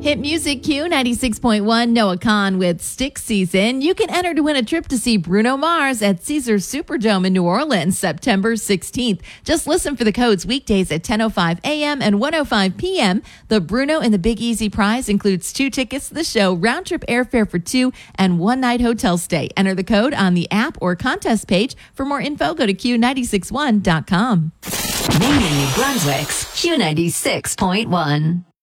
Hit music Q96.1, Noah Kahn with Stick Season. You can enter to win a trip to see Bruno Mars at Caesars Superdome in New Orleans, September 16th. Just listen for the codes weekdays at 10:05 a.m. and 1:05 p.m. The Bruno and the Big Easy prize includes 2 tickets to the show, round-trip airfare for 2, and 1-night hotel stay. Enter the code on the app or contest page. For more info, go to Q961.com. Naming New Brunswick's Q96.1.